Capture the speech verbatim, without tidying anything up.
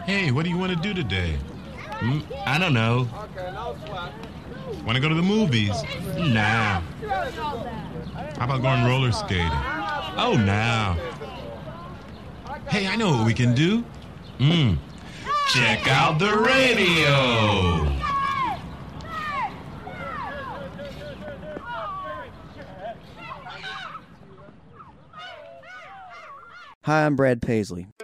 Hey, what do you want to do today? Mm, I don't know. Want to go to the movies? Nah. How about going roller skating? Oh, nah. Hey, I know what we can do. Mm. Check out the radio. Hi, I'm Brad Paisley.